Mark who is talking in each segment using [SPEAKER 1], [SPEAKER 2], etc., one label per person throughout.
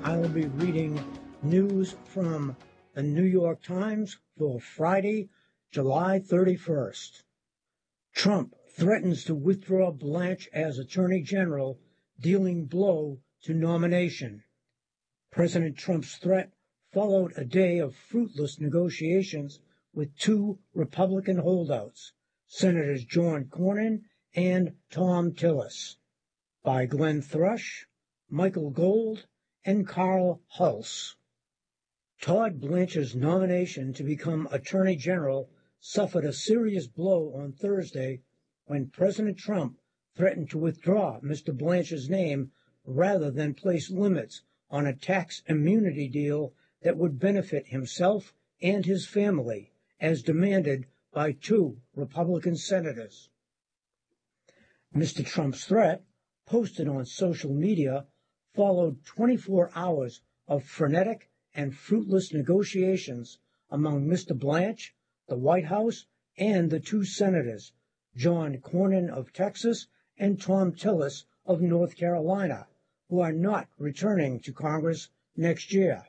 [SPEAKER 1] I'll be reading news from the New York Times for Friday, July 31st. Trump threatens to withdraw Blanche as Attorney General, dealing blow to nomination. President Trump's threat followed a day of fruitless negotiations with two Republican holdouts, Senators John Cornyn and Thom Tillis. By Glenn Thrush, Michael Gold, and Carl Hulse. Todd Blanche's nomination to become Attorney General suffered a serious blow on Thursday when President Trump threatened to withdraw Mr. Blanche's name rather than place limits on a tax immunity deal that would benefit himself and his family, as demanded by two Republican senators. Mr. Trump's threat, posted on social media, followed 24 hours of frenetic and fruitless negotiations among Mr. Blanche, the White House, and the two senators, John Cornyn of Texas and Thom Tillis of North Carolina, who are not returning to Congress next year.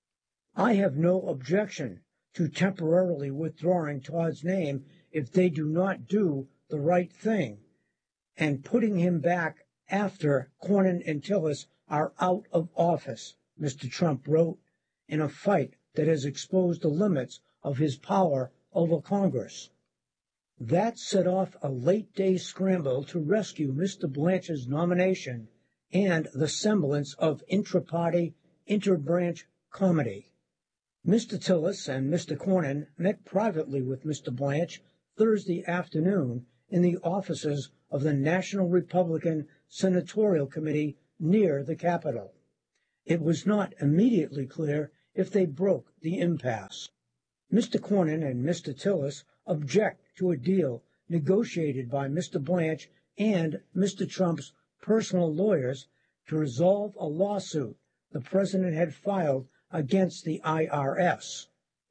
[SPEAKER 1] I have no objection to temporarily withdrawing Todd's name if they do not do the right thing, and putting him back after Cornyn and Tillis are out of office, Mr. Trump wrote, in a fight that has exposed the limits of his power over Congress. That set off a late-day scramble to rescue Mr. Blanche's nomination and the semblance of intra-party, inter-branch comedy. Mr. Tillis and Mr. Cornyn met privately with Mr. Blanche Thursday afternoon in the offices of the National Republican Senatorial Committee near the Capitol. It was not immediately clear if they broke the impasse. Mr. Cornyn and Mr. Tillis object to a deal negotiated by Mr. Blanche and Mr. Trump's personal lawyers to resolve a lawsuit the president had filed against the IRS.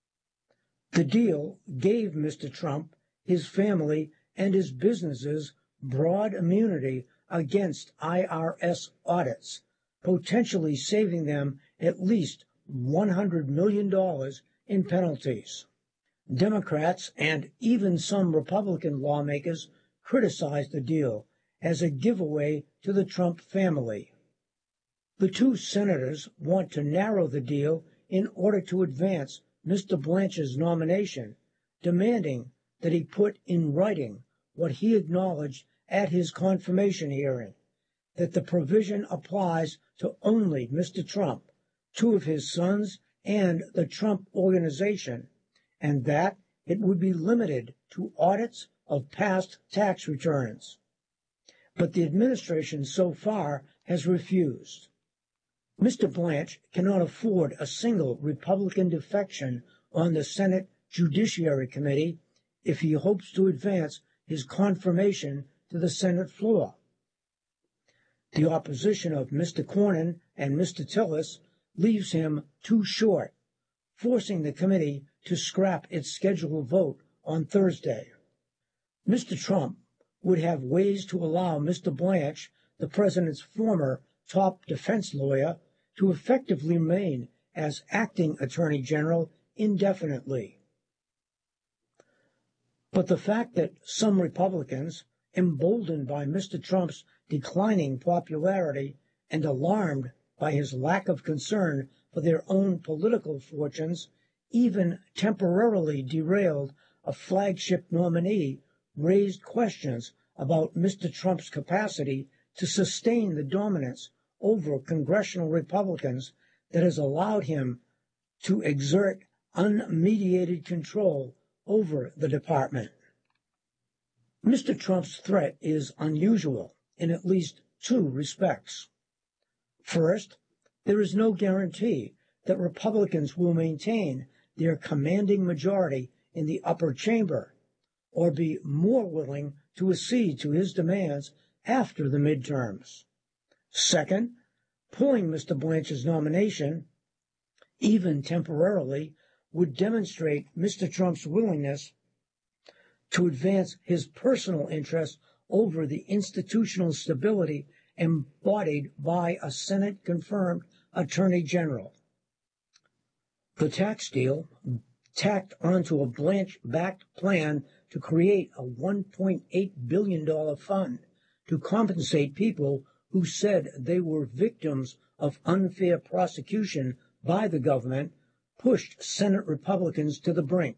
[SPEAKER 1] The deal gave Mr. Trump, his family, and his businesses broad immunity against IRS audits, potentially saving them at least $100 million in penalties. Democrats and even some Republican lawmakers criticized the deal as a giveaway to the Trump family. The two senators want to narrow the deal in order to advance Mr. Blanche's nomination, demanding that he put in writing what he acknowledged at his confirmation hearing, that the provision applies to only Mr. Trump, two of his sons, and the Trump Organization, and that it would be limited to audits of past tax returns. But the administration so far has refused. Mr. Blanche cannot afford a single Republican defection on the Senate Judiciary Committee if he hopes to advance his confirmation to the Senate floor. The opposition of Mr. Cornyn and Mr. Tillis leaves him too short, forcing the committee to scrap its scheduled vote on Thursday. Mr. Trump would have ways to allow Mr. Blanche, the president's former top defense lawyer, to effectively remain as acting Attorney General indefinitely. But the fact that some Republicans, emboldened by Mr. Trump's declining popularity and alarmed by his lack of concern for their own political fortunes, even temporarily derailed a flagship nominee, raised questions about Mr. Trump's capacity to sustain the dominance over congressional Republicans that has allowed him to exert unmediated control over the department. Mr. Trump's threat is unusual in at least two respects. First, there is no guarantee that Republicans will maintain their commanding majority in the upper chamber or be more willing to accede to his demands after the midterms. Second, pulling Mr. Blanche's nomination, even temporarily, would demonstrate Mr. Trump's willingness to advance his personal interests over the institutional stability embodied by a Senate-confirmed Attorney General. The tax deal tacked onto a Blanche-backed plan to create a $1.8 billion fund to compensate people who said they were victims of unfair prosecution by the government pushed Senate Republicans to the brink.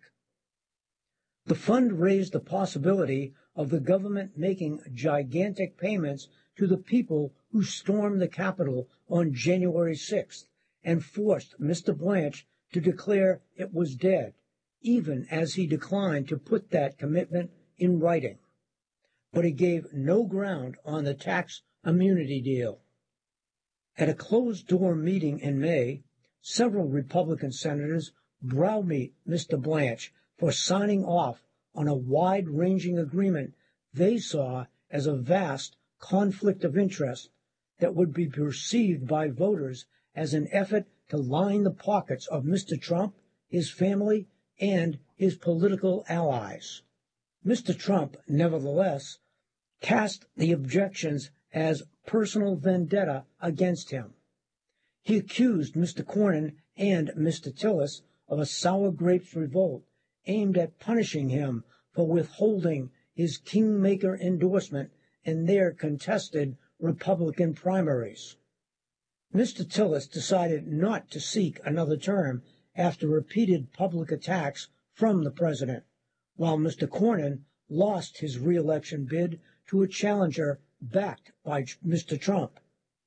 [SPEAKER 1] The fund raised the possibility of the government making gigantic payments to the people who stormed the Capitol on January 6th and forced Mr. Blanche to declare it was dead, even as he declined to put that commitment in writing. But he gave no ground on the tax immunity deal. At a closed-door meeting in May, several Republican senators browbeat Mr. Blanche for signing off on a wide-ranging agreement they saw as a vast conflict of interest that would be perceived by voters as an effort to line the pockets of Mr. Trump, his family, and his political allies. Mr. Trump, nevertheless, cast the objections as personal vendetta against him. He accused Mr. Cornyn and Mr. Tillis of a sour grapes revolt aimed at punishing him for withholding his kingmaker endorsement in their contested Republican primaries. Mr. Tillis decided not to seek another term after repeated public attacks from the president, while Mr. Cornyn lost his re-election bid to a challenger backed by Mr. Trump.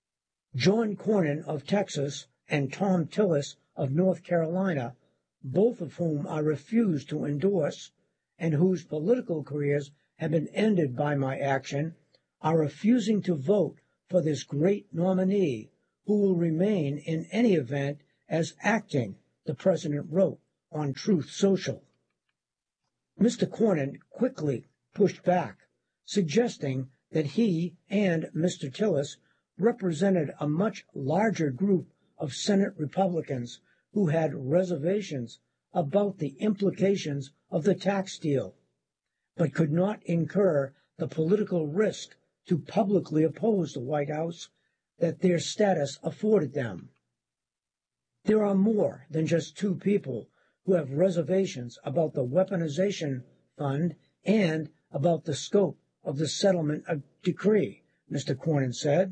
[SPEAKER 1] John Cornyn of Texas and Thom Tillis of North Carolina, both of whom I refuse to endorse and whose political careers have been ended by my action, are refusing to vote for this great nominee, who will remain in any event as acting, the president wrote on Truth Social. Mr. Cornyn quickly pushed back, suggesting that he and Mr. Tillis represented a much larger group of Senate Republicans who had reservations about the implications of the tax deal, but could not incur the political risk to publicly oppose the White House that their status afforded them. There are more than just two people who have reservations about the weaponization fund and about the scope of the settlement decree, Mr. Cornyn said.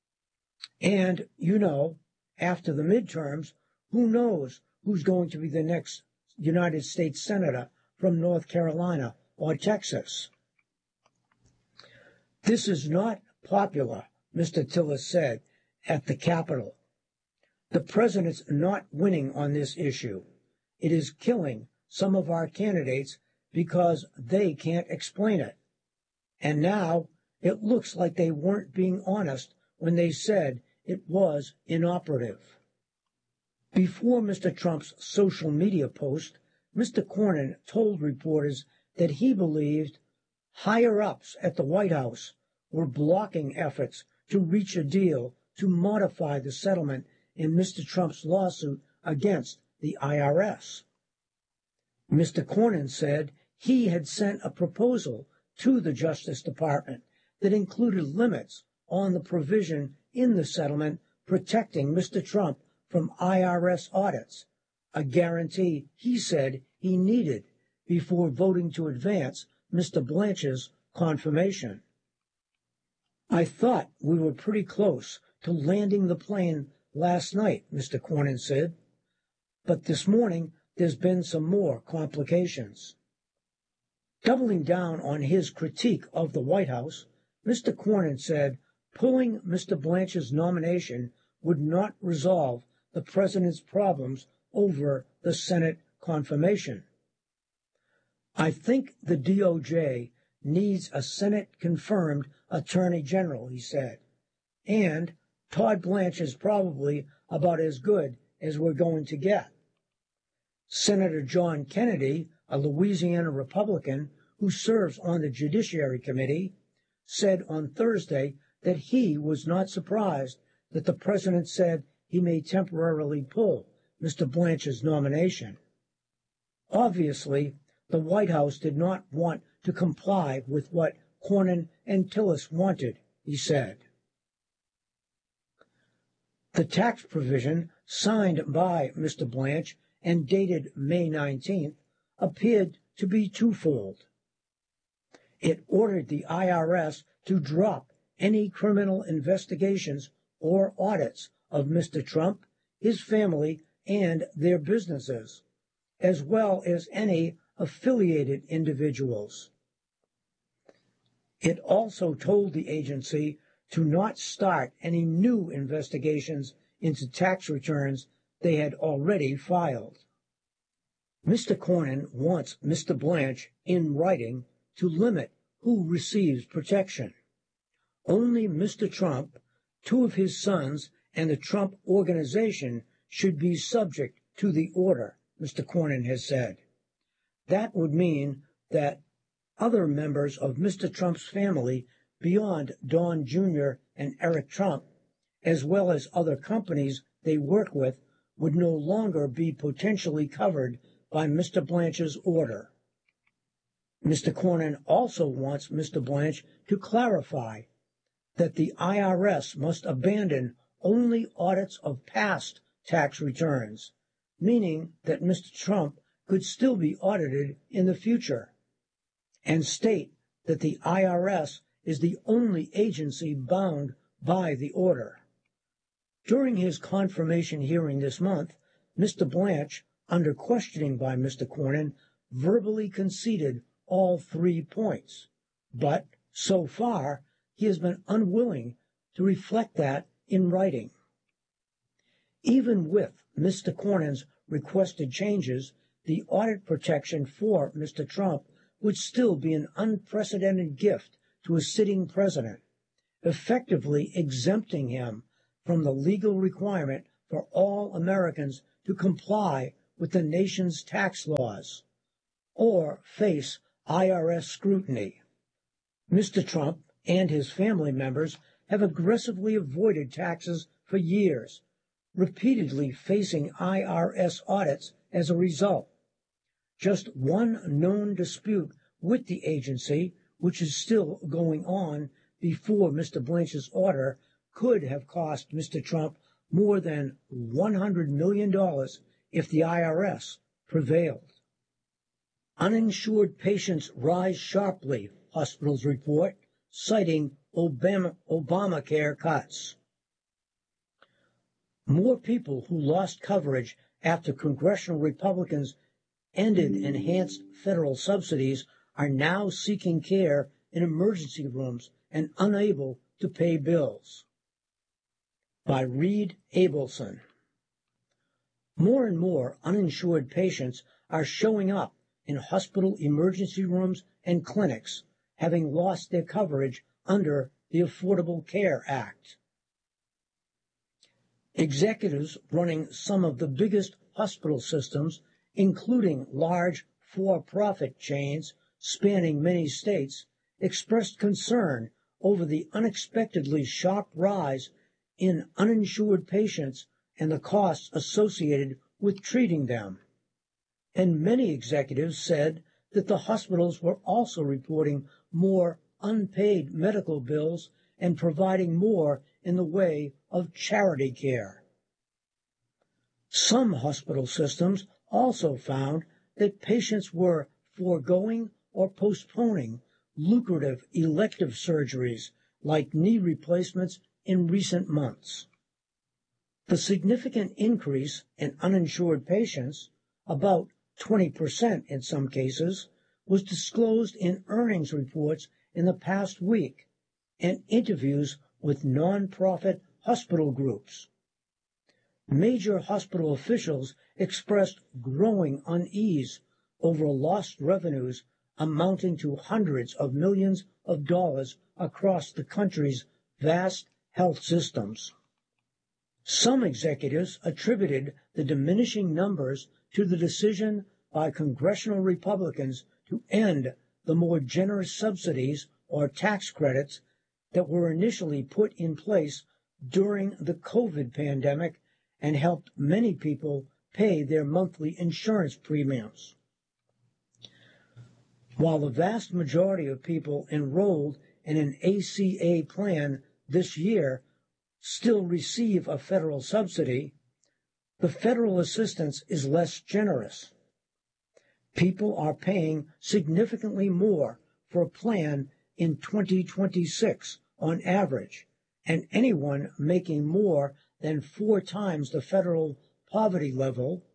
[SPEAKER 1] And, after the midterms, who knows who's going to be the next United States Senator from North Carolina or Texas. This is not popular, Mr. Tillis said at the Capitol. The president's not winning on this issue. It is killing some of our candidates because they can't explain it. And now it looks like they weren't being honest when they said it was inoperative. Before Mr. Trump's social media post, Mr. Cornyn told reporters that he believed higher-ups at the White House were blocking efforts to reach a deal to modify the settlement in Mr. Trump's lawsuit against the IRS. Mr. Cornyn said he had sent a proposal to the Justice Department that included limits on the provision in the settlement protecting Mr. Trump from IRS audits, a guarantee he said he needed before voting to advance Mr. Blanche's confirmation. I thought we were pretty close to landing the plane last night, Mr. Cornyn said, but this morning there's been some more complications. Doubling down on his critique of the White House, Mr. Cornyn said pulling Mr. Blanche's nomination would not resolve the president's problems over the Senate confirmation. I think the DOJ needs a Senate-confirmed Attorney General, he said, and Todd Blanche is probably about as good as we're going to get. Senator John Kennedy, a Louisiana Republican who serves on the Judiciary Committee, said on Thursday that he was not surprised that the president said he may temporarily pull Mr. Blanche's nomination. Obviously, the White House did not want to comply with what Cornyn and Tillis wanted, he said. The tax provision signed by Mr. Blanche and dated May 19th appeared to be twofold. It ordered the IRS to drop any criminal investigations or audits of Mr. Trump, his family, and their businesses, as well as any affiliated individuals. It also told the agency to not start any new investigations into tax returns they had already filed. Mr. Cornyn wants Mr. Blanche, in writing, to limit who receives protection. Only Mr. Trump, two of his sons, and the Trump Organization should be subject to the order, Mr. Cornyn has said. That would mean that other members of Mr. Trump's family beyond Don Jr. and Eric Trump, as well as other companies they work with, would no longer be potentially covered by Mr. Blanche's order. Mr. Cornyn also wants Mr. Blanche to clarify that the IRS must abandon only audits of past tax returns, meaning that Mr. Trump could still be audited in the future, and state that the IRS is the only agency bound by the order. During his confirmation hearing this month, Mr. Blanche, under questioning by Mr. Cornyn, verbally conceded all 3 points, but so far he has been unwilling to reflect that in writing. Even with Mr. Cornyn's requested changes, the audit protection for Mr. Trump would still be an unprecedented gift to a sitting president, effectively exempting him from the legal requirement for all Americans to comply with the nation's tax laws or face IRS scrutiny. Mr. Trump and his family members have aggressively avoided taxes for years, repeatedly facing IRS audits as a result. Just one known dispute with the agency, which is still going on before Mr. Blanche's order, could have cost Mr. Trump more than $100 million if the IRS prevailed. Uninsured patients rise sharply, hospitals report, citing Obamacare cuts. More people who lost coverage after congressional Republicans ended enhanced federal subsidies are now seeking care in emergency rooms and unable to pay bills. By Reed Abelson. More and more uninsured patients are showing up in hospital emergency rooms and clinics, having lost their coverage under the Affordable Care Act. Executives running some of the biggest hospital systems, including large for-profit chains spanning many states, expressed concern over the unexpectedly sharp rise in uninsured patients and the costs associated with treating them. And many executives said that the hospitals were also reporting more unpaid medical bills and providing more in the way of charity care. Some hospital systems also found that patients were foregoing or postponing lucrative elective surgeries like knee replacements in recent months. The significant increase in uninsured patients, about 20% in some cases, was disclosed in earnings reports in the past week and interviews with nonprofit hospital groups. Major hospital officials expressed growing unease over lost revenues amounting to hundreds of millions of dollars across the country's vast health systems. Some executives attributed the diminishing numbers to the decision by congressional Republicans to end the more generous subsidies or tax credits that were initially put in place during the COVID pandemic and helped many people pay their monthly insurance premiums. While the vast majority of people enrolled in an ACA plan this year still receive a federal subsidy, the federal assistance is less generous. People are paying significantly more for a plan in 2026 on average, and anyone making more than 4 times the federal poverty level,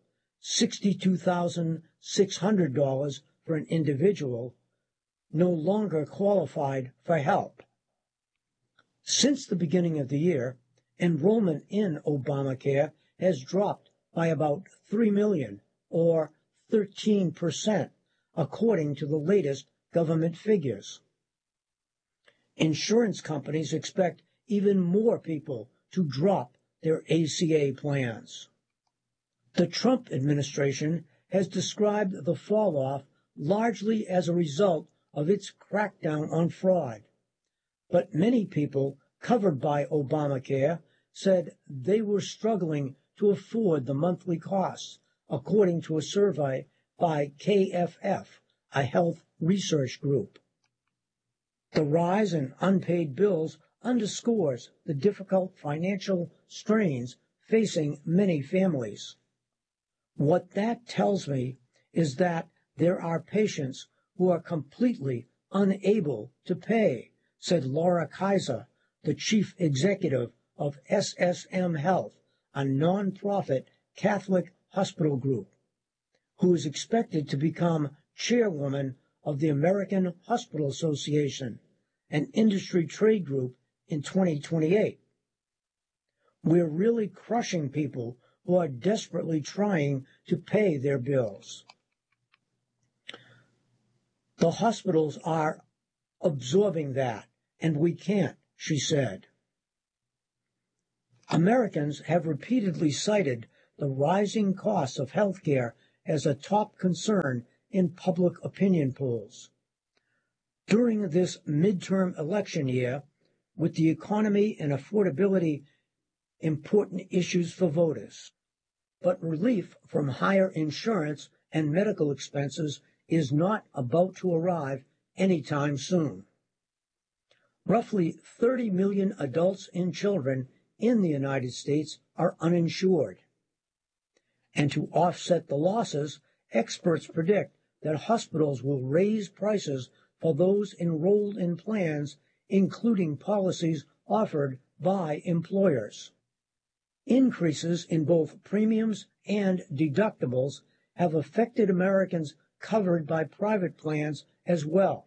[SPEAKER 1] $62,600 for an individual, no longer qualified for help. Since the beginning of the year, enrollment in Obamacare has dropped by about 3 million, or 13%, according to the latest government figures. Insurance companies expect even more people to drop their ACA plans. The Trump administration has described the fall-off largely as a result of its crackdown on fraud, but many people covered by Obamacare said they were struggling to afford the monthly costs, according to a survey by KFF, a health research group. The rise in unpaid bills underscores the difficult financial strains facing many families. What that tells me is that there are patients who are completely unable to pay, said Laura Kaiser, the chief executive of SSM Health, a nonprofit Catholic hospital group, who is expected to become chairwoman of the American Hospital Association, an industry trade group, in 2028. We're really crushing people who are desperately trying to pay their bills. The hospitals are absorbing that, and we can't, she said. Americans have repeatedly cited the rising costs of health care as a top concern in public opinion polls. During this midterm election year, with the economy and affordability important issues for voters, but relief from higher insurance and medical expenses is not about to arrive anytime soon. Roughly 30 million adults and children in the United States are uninsured. And to offset the losses, experts predict that hospitals will raise prices for those enrolled in plans, including policies offered by employers. Increases in both premiums and deductibles have affected Americans covered by private plans as well.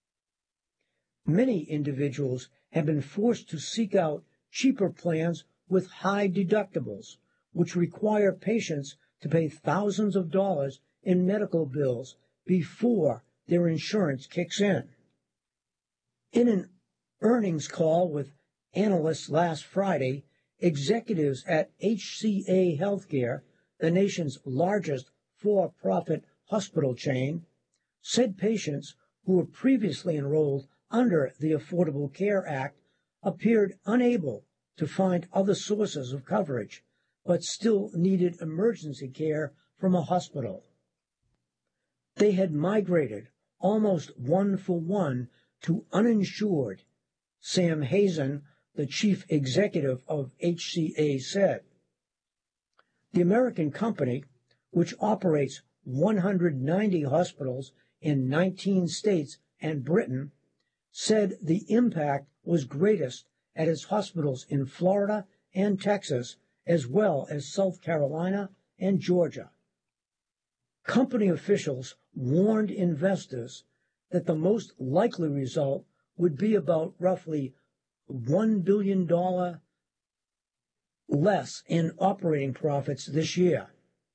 [SPEAKER 1] Many individuals have been forced to seek out cheaper plans with high deductibles, which require patients to pay thousands of dollars in medical bills before their insurance kicks in. In an earnings call with analysts last Friday, executives at HCA Healthcare, the nation's largest for-profit hospital chain, said patients who were previously enrolled under the Affordable Care Act appeared unable to find other sources of coverage, but still needed emergency care from a hospital. They had migrated almost one-for-one to uninsured, Sam Hazen, the chief executive of HCA, said. The American company, which operates 190 hospitals in 19 states and Britain, said the impact was greatest at its hospitals in Florida and Texas, as well as South Carolina and Georgia. Company officials warned investors that the most likely result would be about roughly $1 billion less in operating profits this year.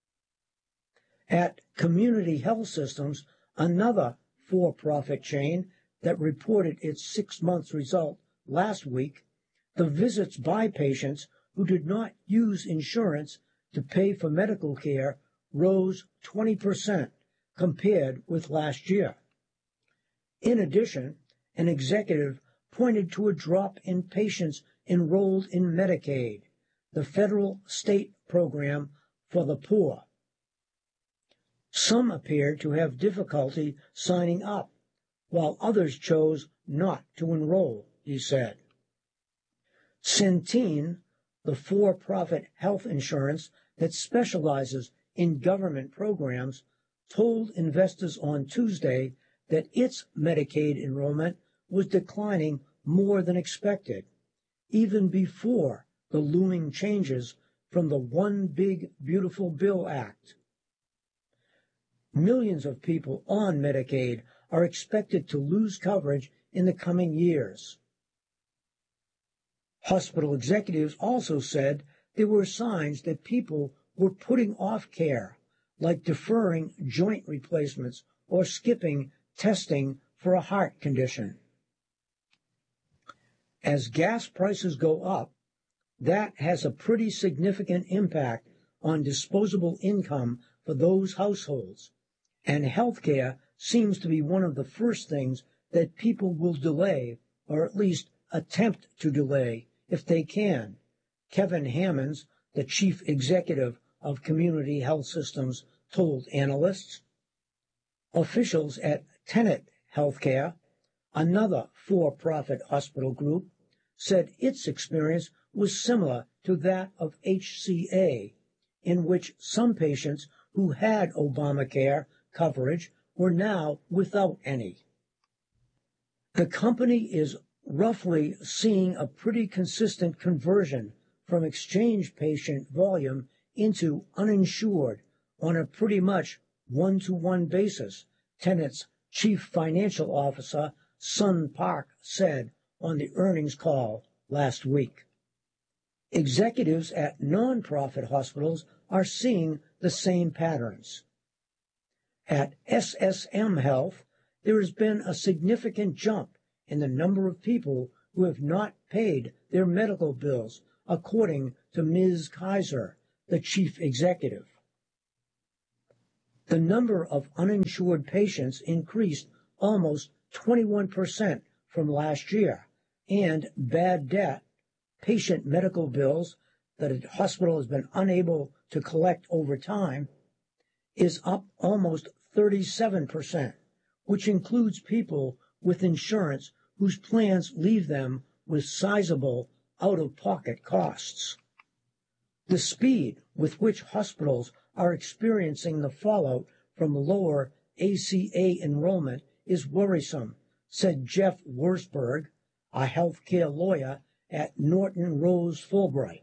[SPEAKER 1] At Community Health Systems, another for-profit chain that reported its 6-month result last week, the visits by patients who did not use insurance to pay for medical care rose 20% compared with last year. In addition, an executive pointed to a drop in patients enrolled in Medicaid, the federal state program for the poor. Some appeared to have difficulty signing up, while others chose not to enroll, he said. Centene, the for-profit health insurance that specializes in government programs, told investors on Tuesday that its Medicaid enrollment was declining more than expected, even before the looming changes from the One Big Beautiful Bill Act. Millions of people on Medicaid are expected to lose coverage in the coming years. Hospital executives also said there were signs that people were putting off care, like deferring joint replacements or skipping testing for a heart condition. As gas prices go up, that has a pretty significant impact on disposable income for those households, and health care seems to be one of the first things that people will delay, or at least attempt to delay, if they can. Kevin Hammonds, the chief executive of Community Health Systems, told analysts. Officials at Tenet Healthcare, another for-profit hospital group, said its experience was similar to that of HCA, in which some patients who had Obamacare coverage were now without any. The company is roughly seeing a pretty consistent conversion from exchange patient volume into uninsured on a pretty much one-to-one basis, Tenet's chief financial officer, Sun Park, said on the earnings call last week. Executives at non-profit hospitals are seeing the same patterns. At SSM Health, there has been a significant jump in the number of people who have not paid their medical bills, according to Ms. Kaiser, the chief executive. The number of uninsured patients increased almost 21% from last year, and bad debt, patient medical bills that a hospital has been unable to collect over time, is up almost 37%, which includes people with insurance whose plans leave them with sizable out-of-pocket costs. The speed with which hospitals are experiencing the fallout from lower ACA enrollment is worrisome, said Jeff Wurzburg, a healthcare lawyer at Norton Rose Fulbright.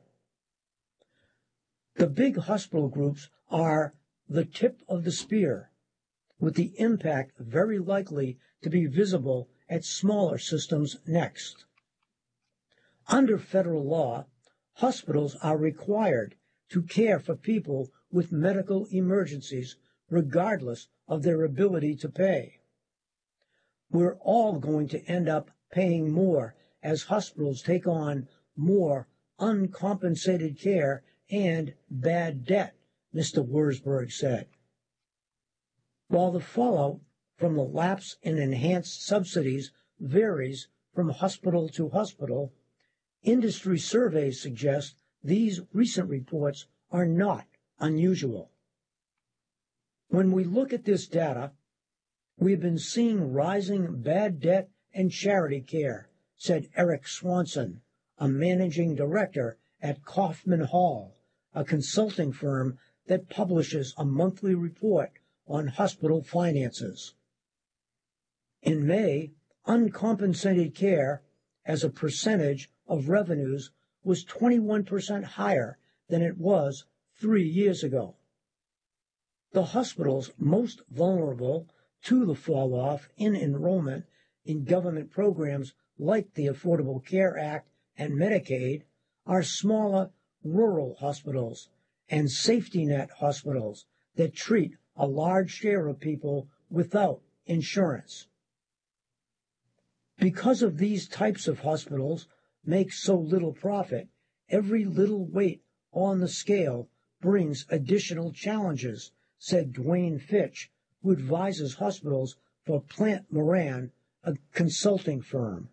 [SPEAKER 1] The big hospital groups are the tip of the spear, with the impact very likely to be visible at smaller systems next. Under federal law, hospitals are required to care for people with medical emergencies regardless of their ability to pay. We're all going to end up paying more as hospitals take on more uncompensated care and bad debt, Mr. Wurzburg said. While the fallout from the lapse in enhanced subsidies varies from hospital to hospital, industry surveys suggest these recent reports are not unusual. When we look at this data, we've been seeing rising bad debt and charity care, said Eric Swanson, a managing director at Kaufman Hall, a consulting firm that publishes a monthly report on hospital finances. In May, uncompensated care as a percentage of revenues was 21% higher than it was 3 years ago. The hospitals most vulnerable to the fall-off in enrollment in government programs like the Affordable Care Act and Medicaid are smaller rural hospitals and safety net hospitals that treat a large share of people without insurance. Because of these types of hospitals make so little profit, every little weight on the scale brings additional challenges, said Dwayne Fitch, who advises hospitals for Plant Moran, a consulting firm.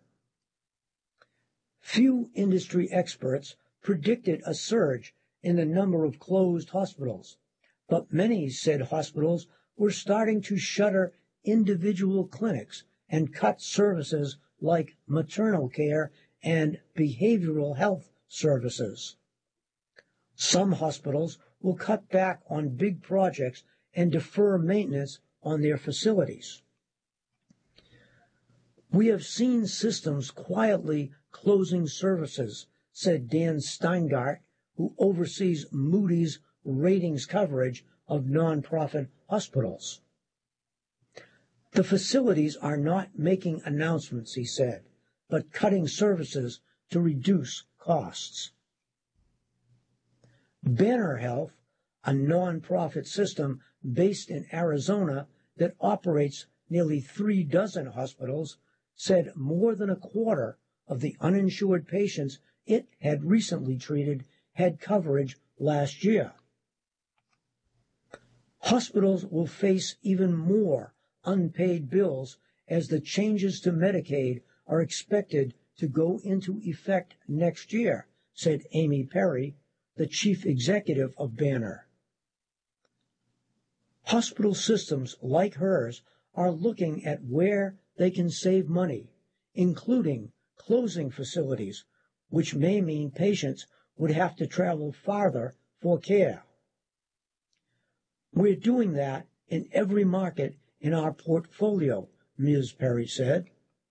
[SPEAKER 1] Few industry experts predicted a surge in the number of closed hospitals, but many said hospitals were starting to shutter individual clinics and cut services like maternal care and behavioral health services. Some hospitals will cut back on big projects and defer maintenance on their facilities. We have seen systems quietly closing services, said Dan Steingart, who oversees Moody's ratings coverage of nonprofit hospitals. The facilities are not making announcements, he said, but cutting services to reduce costs. Banner Health, a nonprofit system based in Arizona that operates nearly 36 hospitals, said more than a quarter of the uninsured patients it had recently treated had coverage last year. Hospitals will face even more unpaid bills as the changes to Medicaid are expected to go into effect next year, said Amy Perry, the chief executive of Banner. Hospital systems like hers are looking at where they can save money, including closing facilities, which may mean patients would have to travel farther for care. We're doing that in every market in our portfolio, Ms. Perry said.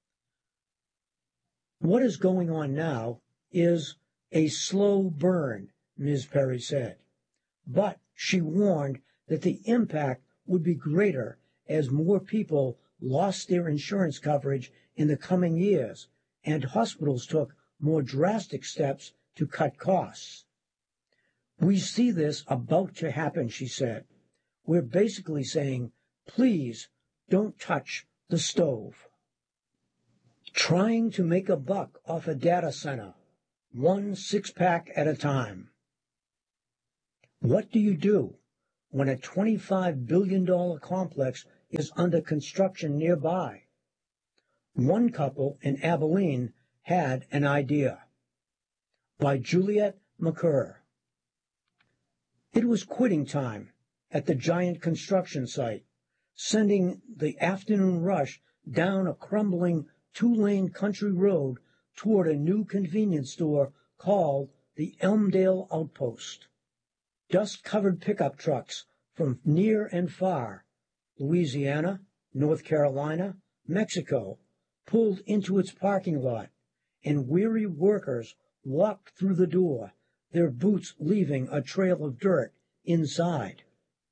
[SPEAKER 1] What is going on now is a slow burn, Ms. Perry said, but she warned that the impact would be greater as more people lost their insurance coverage in the coming years and hospitals took more drastic steps to cut costs. We see this about to happen, she said. We're basically saying, please don't touch the stove. Trying to make a buck off a data center, one six-pack at a time. What do you do when a $25 billion complex is under construction nearby? One couple in Abilene had an idea. By Juliet McCurr. It was quitting time at the giant construction site, sending the afternoon rush down a crumbling two-lane country road toward a new convenience store called the Elmdale Outpost. Dust-covered pickup trucks from near and far, Louisiana, North Carolina, Mexico, pulled into its parking lot, and weary workers walked through the door, their boots leaving a trail of dirt inside.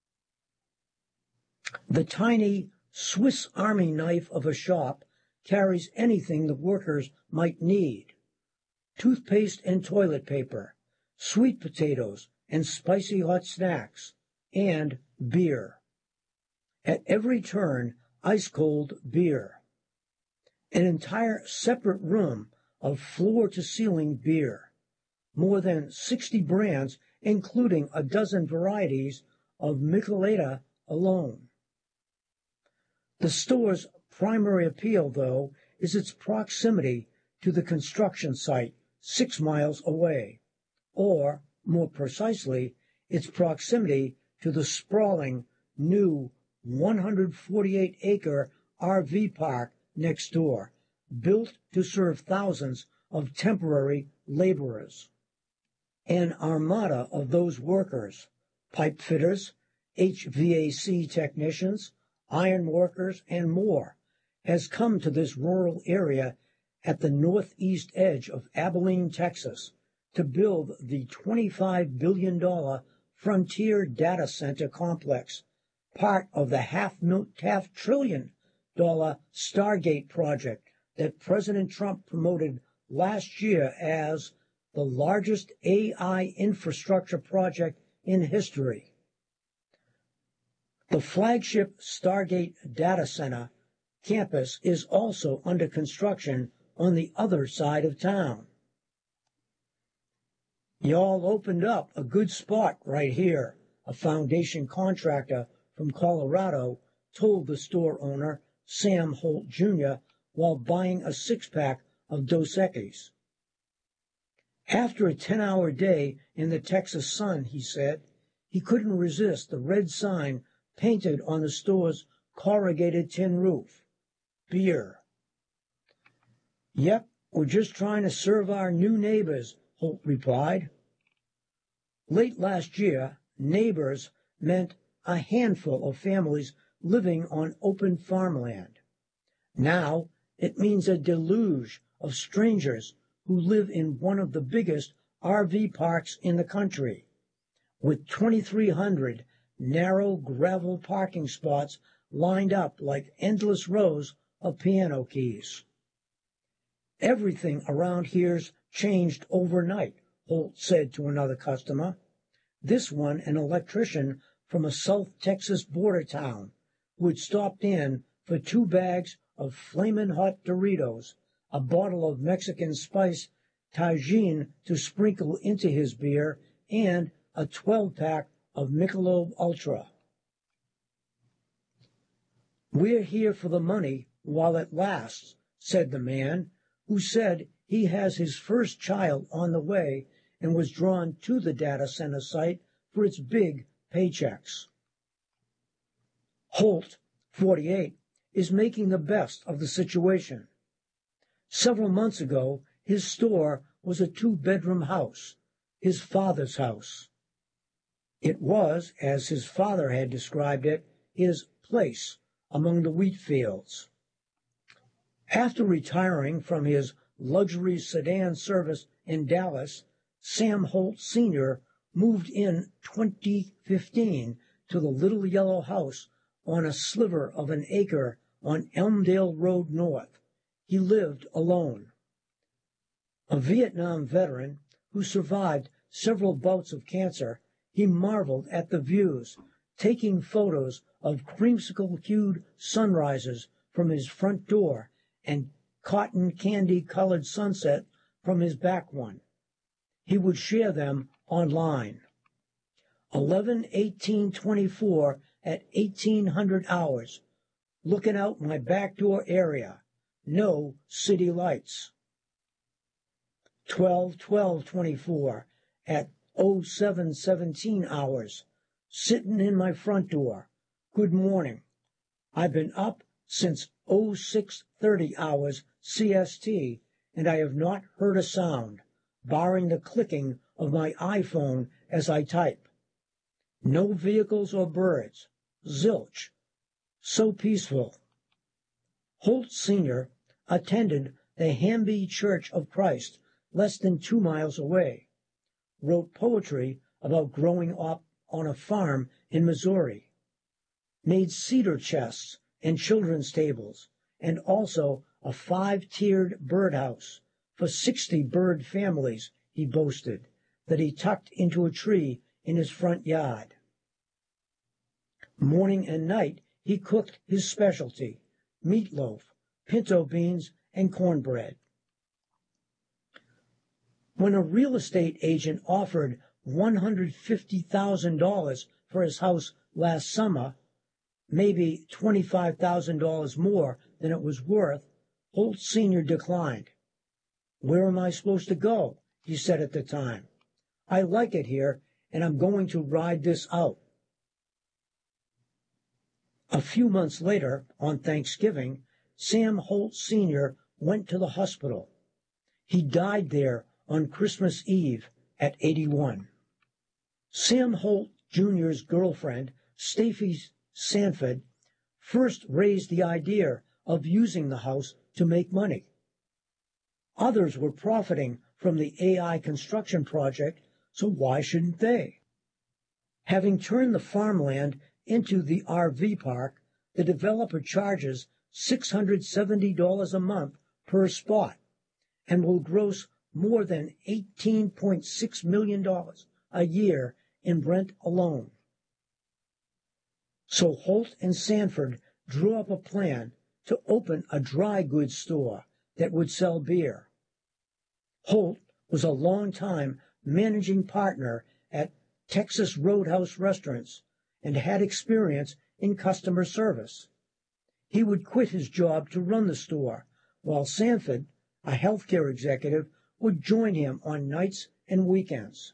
[SPEAKER 1] The tiny Swiss Army knife of a shop carries anything the workers might need. Toothpaste and toilet paper, sweet potatoes and spicy hot snacks, and beer. At every turn, ice-cold beer. An entire separate room of floor-to-ceiling beer. More than 60 brands, including a dozen varieties of Michelada alone. The store's primary appeal, though, is its proximity to the construction site 6 miles away, or, more precisely, its proximity to the sprawling, new 148-acre RV park next door, built to serve thousands of temporary laborers. An armada of those workers, pipe fitters, HVAC technicians, iron workers, and more, has come to this rural area at the northeast edge of Abilene, Texas, to build the $25 billion Frontier Data Center complex, part of the half trillion dollar Stargate project that President Trump promoted last year as the largest AI infrastructure project in history. The flagship Stargate Data Center campus is also under construction on the other side of town. Y'all opened up a good spot right here, a foundation contractor from Colorado told the store owner, Sam Holt Jr., while buying a six-pack of Dos Equis. After a 10-hour day in the Texas sun, he said, he couldn't resist the red sign painted on the store's corrugated tin roof. Beer. Yep, We're just trying to serve our new neighbors, Holt replied. Late last year, neighbors meant a handful of families living on open farmland. Now it means a deluge of strangers who live in one of the biggest RV parks in the country, with 2,300 narrow gravel parking spots lined up like endless rows of piano keys. Everything around here's changed overnight, Holt said to another customer. This one, an electrician from a South Texas border town, who had stopped in for 2 bags of flamin' hot Doritos, a bottle of Mexican spice Tajin to sprinkle into his beer, and a 12-pack of Michelob Ultra. We're here for the money while it lasts, said the man, who said he has his first child on the way and was drawn to the data center site for its big paychecks. Holt, 48, is making the best of the situation. Several months ago, his store was a 2-bedroom house, his father's house. It was, as his father had described it, his place among the wheat fields. After retiring from his luxury sedan service in Dallas, Sam Holt Sr. moved in 2015 to the little yellow house on a sliver of an acre on Elmdale Road North. He lived alone. A Vietnam veteran who survived several bouts of cancer, he marveled at the views, taking photos of creamsicle-hued sunrises from his front door and cotton candy-colored sunset from his back one. He would share them online. 11/18/24 at 1800 hours. Looking out my back door area. No city lights. 12/12/24 at 07:17 hours. Sitting in my front door. Good morning. I've been up since 06:30 hours CST, and I have not heard a sound, barring the clicking of my iPhone as I type. No vehicles or birds. Zilch. So peaceful. Holt Sr. attended the Hamby Church of Christ less than 2 miles away, wrote poetry about growing up on a farm in Missouri, made cedar chests and children's tables, and also a 5-tiered birdhouse for 60 bird families, he boasted, that he tucked into a tree in his front yard. Morning and night he cooked his specialty, meatloaf, pinto beans, and cornbread. When a real estate agent offered $150,000 for his house last summer, maybe $25,000 more than it was worth, Holt Sr. declined. Where am I supposed to go? He said at the time. I like it here, and I'm going to ride this out. A few months later, on Thanksgiving, Sam Holt Sr. went to the hospital. He died there on Christmas Eve at 81. Sam Holt Jr.'s girlfriend, Stacey Sanford, first raised the idea of using the house to make money. Others were profiting from the AI construction project, so why shouldn't they? Having turned the farmland into the RV park, the developer charges $670 a month per spot and will gross more than $18.6 million a year in rent alone. So Holt and Sanford drew up a plan to open a dry goods store that would sell beer. Holt was a long-time managing partner at Texas Roadhouse Restaurants and had experience in customer service. He would quit his job to run the store, while Sanford, a healthcare executive, would join him on nights and weekends.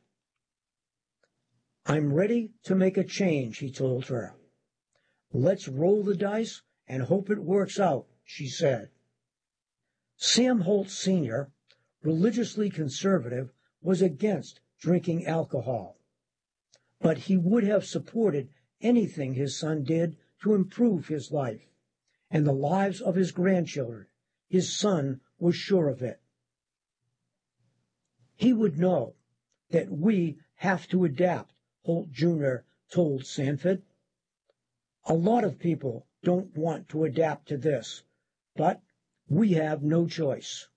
[SPEAKER 1] I'm ready to make a change, he told her. Let's roll the dice and hope it works out, she said. Sam Holt Sr., religiously conservative, was against drinking alcohol, but he would have supported anything his son did to improve his life and the lives of his grandchildren. His son was sure of it. He would know that we have to adapt, Holt Jr. told Sanford. A lot of people don't want to adapt to this, but we have no choice.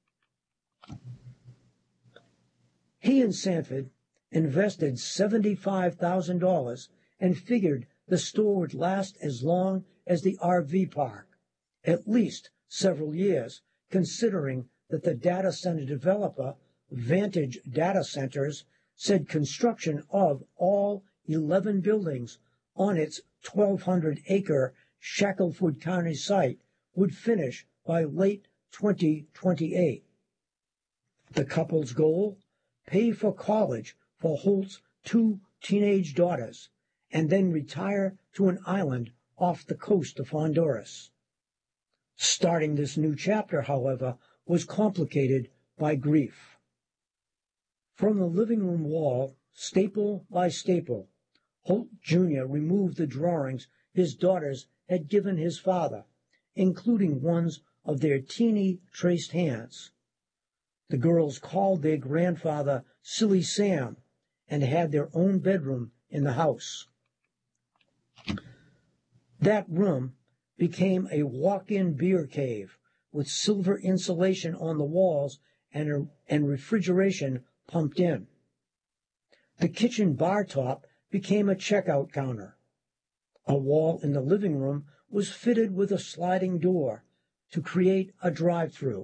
[SPEAKER 1] He and Sanford invested $75,000 and figured the store would last as long as the RV park, at least several years, considering that the data center developer, Vantage Data Centers, said construction of all 11 buildings on its 1,200-acre Shackelford County site would finish by late 2028. The couple's goal? Pay for college for Holt's 2 teenage daughters, and then retire to an island off the coast of Honduras. Starting this new chapter, however, was complicated by grief. From the living room wall, staple by staple, Holt Jr. removed the drawings his daughters had given his father, including ones of their teeny traced hands. The girls called their grandfather Silly Sam and had their own bedroom in the house. That room became a walk-in beer cave with silver insulation on the walls and refrigeration pumped in. The kitchen bar top became a checkout counter. A wall in the living room was fitted with a sliding door to create a drive-through.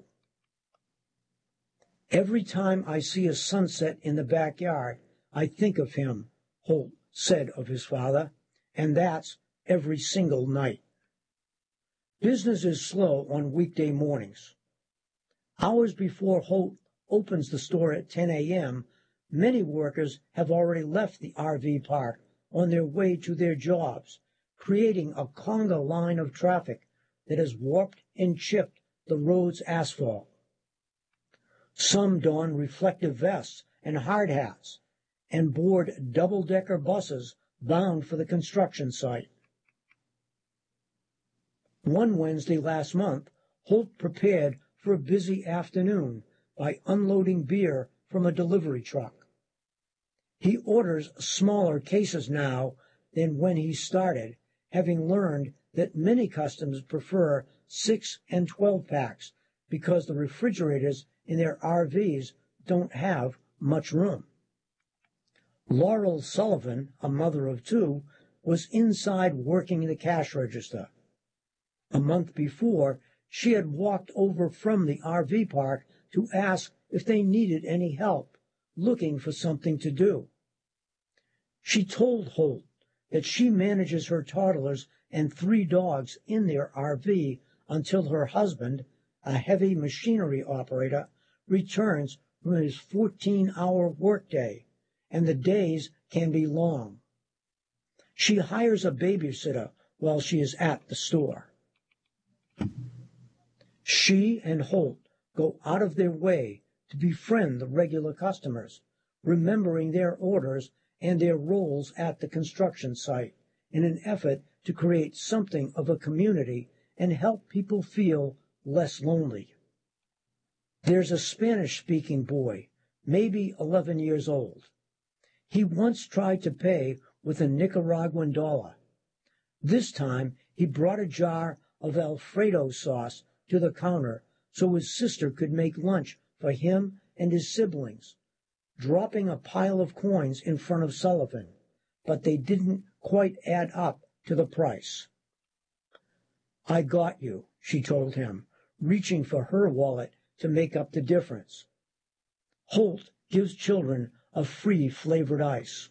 [SPEAKER 1] Every time I see a sunset in the backyard, I think of him, Holt said of his father, and that's every single night. Business is slow on weekday mornings. Hours before Holt opens the store at 10 a.m., many workers have already left the RV park on their way to their jobs, creating a conga line of traffic that has warped and chipped the road's asphalt. Some don reflective vests and hard hats and board double-decker buses bound for the construction site. One Wednesday last month, Holt prepared for a busy afternoon by unloading beer from a delivery truck. He orders smaller cases now than when he started, having learned that many customers prefer 6 and 12 packs because the refrigerators in their RVs don't have much room. Laurel Sullivan, a mother of 2, was inside working the cash register. A month before, she had walked over from the RV park to ask if they needed any help, looking for something to do. She told Holt that she manages her toddlers and 3 dogs in their RV until her husband, a heavy machinery operator, returns from his 14-hour workday, and the days can be long. She hires a babysitter while she is at the store. She and Holt go out of their way to befriend the regular customers, remembering their orders and their roles at the construction site in an effort to create something of a community and help people feel less lonely. There's a Spanish-speaking boy, maybe 11 years old. He once tried to pay with a Nicaraguan dollar. This time he brought a jar of Alfredo sauce to the counter so his sister could make lunch for him and his siblings, dropping a pile of coins in front of Sullivan, but they didn't quite add up to the price. "I got you," she told him, reaching for her wallet to make up the difference. Holt gives children a free flavored ice.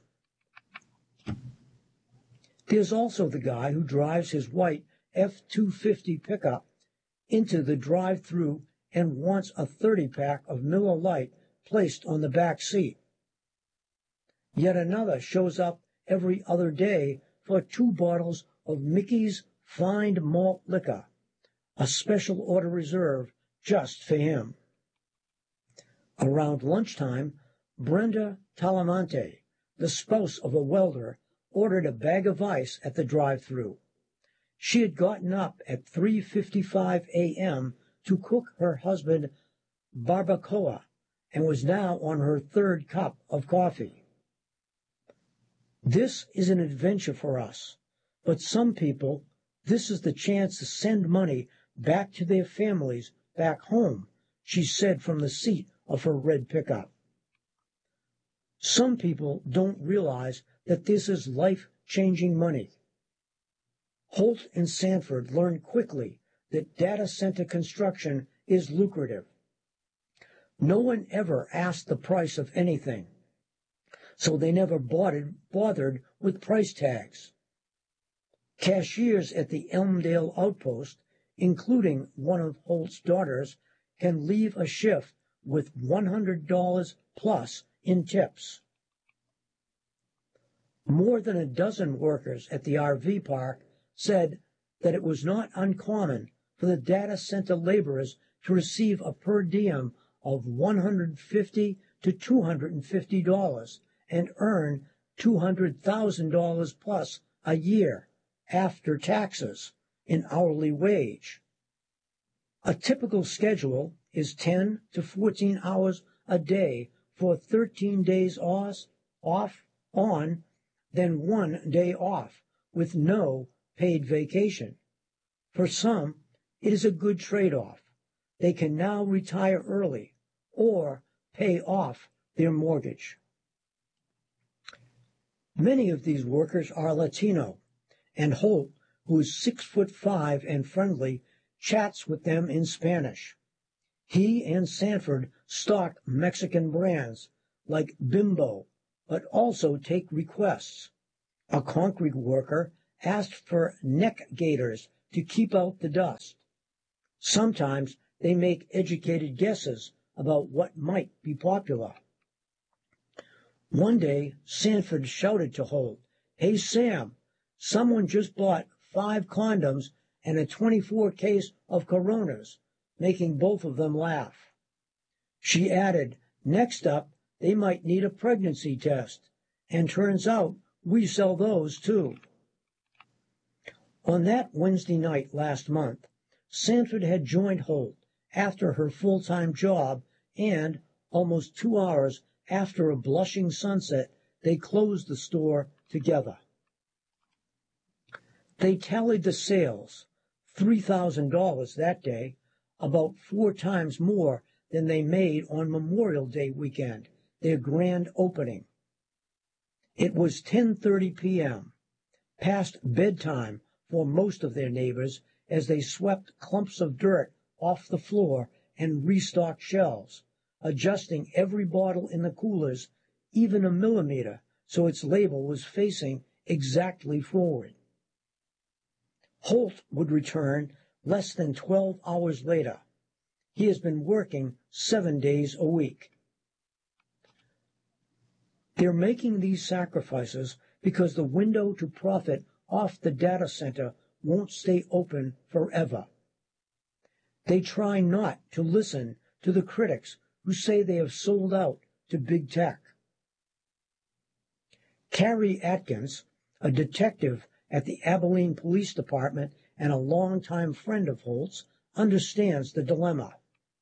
[SPEAKER 1] There's also the guy who drives his white F-250 pickup into the drive-thru and wants a 30-pack of Miller Lite placed on the back seat. Yet another shows up every other day for 2 bottles of Mickey's Fine Malt Liquor, a special order reserve just for him. Around lunchtime, Brenda Talamante, the spouse of a welder, ordered a bag of ice at the drive-thru. She had gotten up at 3:55 a.m. to cook her husband barbacoa and was now on her third cup of coffee. This is an adventure for us, but some people, this is the chance to send money back to their families back home, she said from the seat of her red pickup. Some people don't realize that this is life-changing money. Holt and Sanford learned quickly that data center construction is lucrative. No one ever asked the price of anything, so they never bothered with price tags. Cashiers at the Elmdale outpost, including one of Holt's daughters, can leave a shift with $100 plus in tips. More than a dozen workers at the RV park said that it was not uncommon for the data center laborers to receive a per diem of $150 to $250 and earn $200,000 plus a year after taxes in hourly wage. A typical schedule is 10 to 14 hours a day for 13 days off, on, then 1 day off with no paid vacation. For some, it is a good trade-off. They can now retire early or pay off their mortgage. Many of these workers are Latino, and Holt, who is 6'5" and friendly, chats with them in Spanish. He and Sanford stock Mexican brands like Bimbo, but also take requests. A concrete worker asked for neck gaiters to keep out the dust. Sometimes they make educated guesses about what might be popular. One day, Sanford shouted to Holt, "Hey, Sam, someone just bought 5 condoms and a 24 case of Coronas," making both of them laugh. She added, "Next up, they might need a pregnancy test. And turns out we sell those too." On that Wednesday night last month, Sanford had joined Holt after her full-time job, and almost 2 hours after a blushing sunset, they closed the store together. They tallied the sales, $3,000 that day, about 4 times more than they made on Memorial Day weekend, their grand opening. It was 10:30 p.m., past bedtime for most of their neighbors, as they swept clumps of dirt off the floor and restocked shelves, adjusting every bottle in the coolers even a millimeter so its label was facing exactly forward. Holt would return less than 12 hours later. He has been working 7 days a week. They're making these sacrifices because the window to profit off the data center won't stay open forever. They try not to listen to the critics who say they have sold out to big tech. Carrie Atkins, a detective at the Abilene Police Department and a longtime friend of Holt's, understands the dilemma.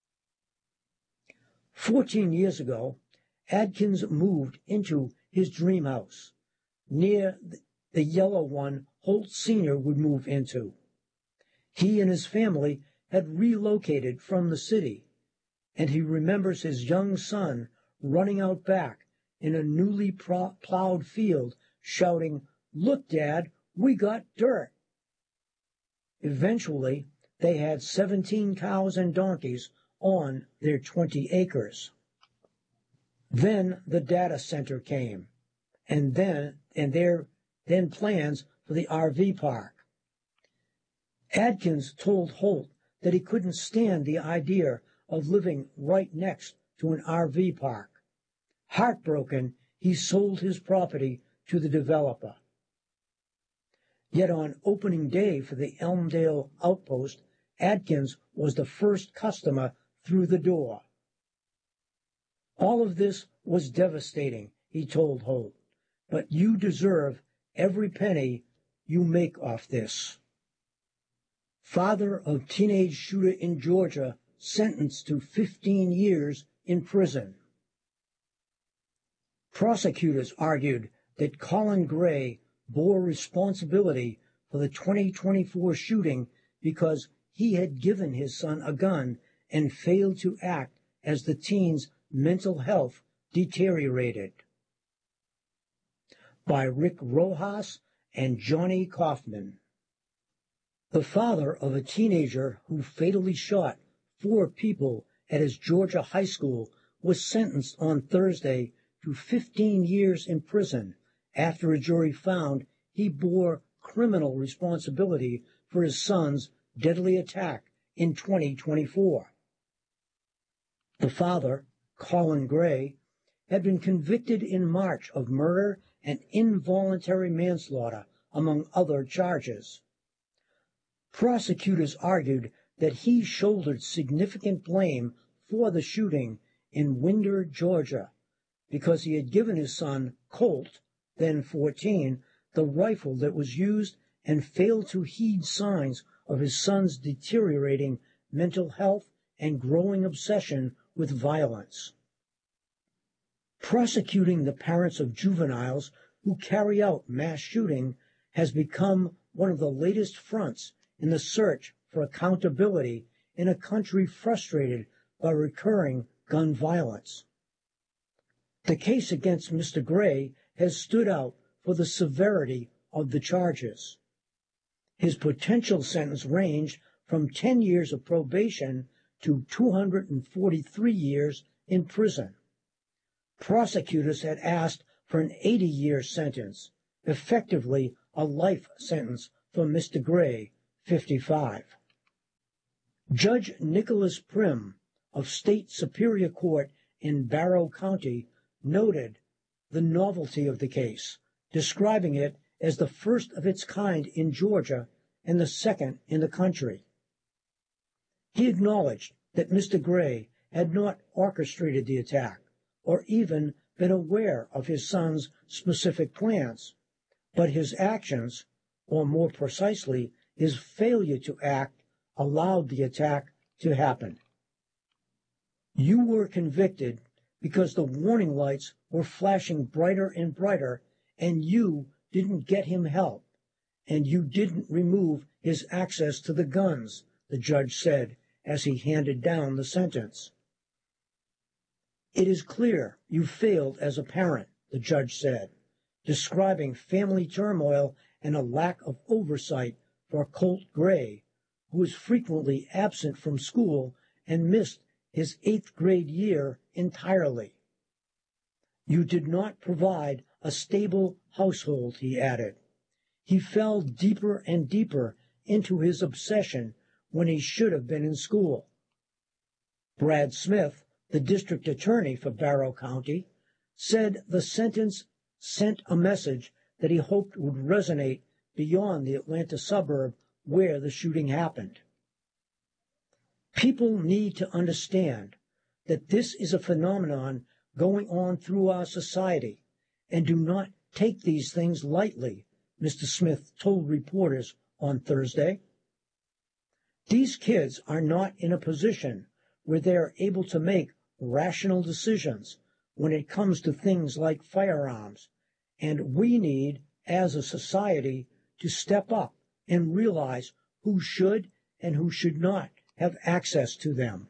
[SPEAKER 1] 14 years ago, Atkins moved into his dream house, near the yellow one Holt Sr. would move into. He and his family had relocated from the city, and he remembers his young son running out back in a newly plowed field, shouting, "Look, Dad, we got dirt." Eventually, they had 17 cows and donkeys on their 20 acres. Then the data center came, and then plans for the RV park. Adkins told Holt that he couldn't stand the idea of living right next to an RV park. Heartbroken, he sold his property to the developer. Yet on opening day for the Elmdale outpost, Adkins was the first customer through the door. All of this was devastating, he told Holt, but you deserve every penny you make off this. Father of teenage shooter in Georgia sentenced to 15 years in prison. Prosecutors argued that Colin Gray bore responsibility for the 2024 shooting because he had given his son a gun and failed to act as the teen's mental health deteriorated. By Rick Rojas and Johnny Kaufman. The father of a teenager who fatally shot 4 people at his Georgia high school was sentenced on Thursday to 15 years in prison after a jury found he bore criminal responsibility for his son's deadly attack in 2024. The father, Colin Gray, had been convicted in March of murder and involuntary manslaughter, among other charges. Prosecutors argued that he shouldered significant blame for the shooting in Winder, Georgia, because he had given his son, Colt, then 14, the rifle that was used and failed to heed signs of his son's deteriorating mental health and growing obsession with violence. Prosecuting the parents of juveniles who carry out mass shooting has become one of the latest fronts in the search for accountability in a country frustrated by recurring gun violence. The case against Mr. Gray has stood out for the severity of the charges. His potential sentence ranged from 10 years of probation to 243 years in prison. Prosecutors had asked for an 80-year sentence, effectively a life sentence for Mr. Gray, 55. Judge Nicholas Prim of State Superior Court in Barrow County noted the novelty of the case, describing it as the first of its kind in Georgia and the second in the country. He acknowledged that Mr. Gray had not orchestrated the attack or even been aware of his son's specific plans, but his actions, or more precisely, his failure to act, allowed the attack to happen. You were convicted because the warning lights were flashing brighter and brighter, and you didn't get him help, and you didn't remove his access to the guns, the judge said as he handed down the sentence. It is clear you failed as a parent, the judge said, describing family turmoil and a lack of oversight for Colt Gray, who was frequently absent from school and missed his 8th grade year entirely. You did not provide a stable household, he added. He fell deeper and deeper into his obsession when he should have been in school. Brad Smith, the district attorney for Barrow County, said the sentence sent a message that he hoped would resonate beyond the Atlanta suburb where the shooting happened. People need to understand that this is a phenomenon going on through our society, and do not take these things lightly, Mr. Smith told reporters on Thursday. These kids are not in a position where they are able to make rational decisions when it comes to things like firearms, and we need, as a society, to step up and realize who should and who should not have access to them.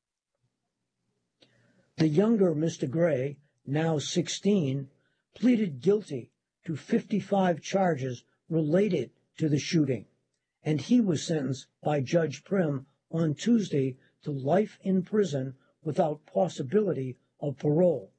[SPEAKER 1] The younger Mr. Gray, now 16, pleaded guilty to 55 charges related to the shooting, and he was sentenced by Judge Prim on Tuesday to life in prison without possibility of parole.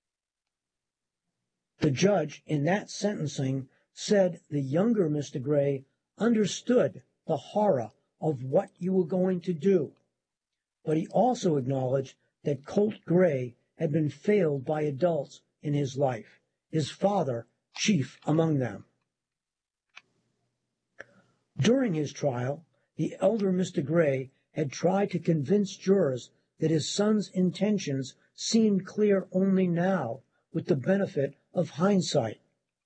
[SPEAKER 1] The judge in that sentencing said the younger Mr. Gray understood the horror of what you were going to do, but he also acknowledged that Colt Gray had been failed by adults in his life, his father chief among them. During his trial, The elder Mr. Gray had tried to convince jurors that his son's intentions seemed clear only now, with the benefit of hindsight.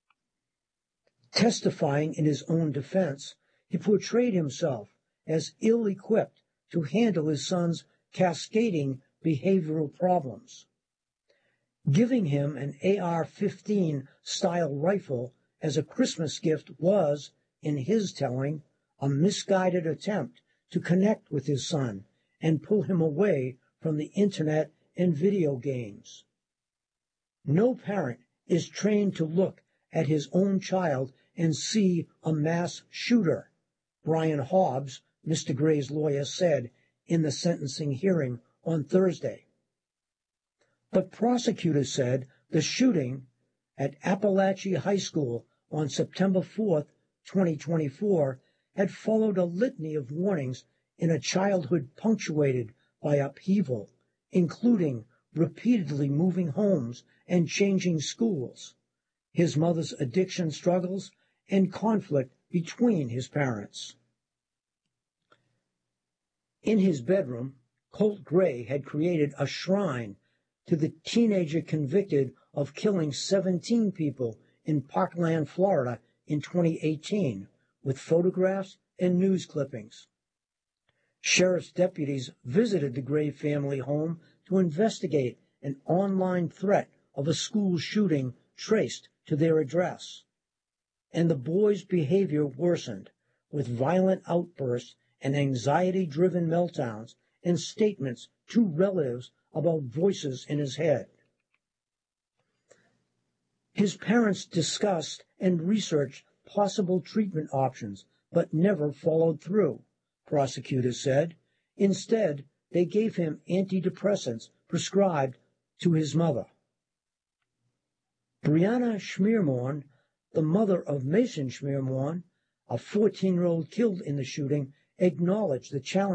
[SPEAKER 1] Testifying in his own defense, he portrayed himself as ill-equipped to handle his son's cascading behavioral problems. Giving him an AR-15 style rifle as a Christmas gift was, in his telling, a misguided attempt to connect with his son and pull him away from the internet and video games. No parent is trained to look at his own child and see a mass shooter, Brian Hobbs, Mr. Gray's lawyer, said in the sentencing hearing on Thursday. But prosecutors said the shooting at Appalachia High School on September 4, 2024, had followed a litany of warnings in a childhood punctuated by upheaval, including repeatedly moving homes and changing schools, his mother's addiction struggles, and conflict between his parents. In his bedroom, Colt Gray had created a shrine to the teenager convicted of killing 17 people in Parkland, Florida in 2018, with photographs and news clippings. Sheriff's deputies visited the Gray family home to investigate an online threat of a school shooting traced to their address. And the boy's behavior worsened, with violent outbursts and anxiety-driven meltdowns and statements to relatives about voices in his head. His parents discussed and researched possible treatment options, but never followed through, prosecutors said. Instead, they gave him antidepressants prescribed to his mother. Brianna Schmiermorn, the mother of Mason Schmiermorn, a 14-year-old killed in the shooting, acknowledged the challenge